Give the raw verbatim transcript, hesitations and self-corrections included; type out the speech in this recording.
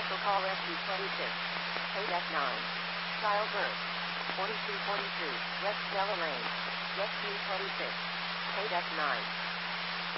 Special call S U twenty-six. Code F nine. Childbirth. forty-two forty-two. West Stella Lane. Yes U twenty-six. Code F nine.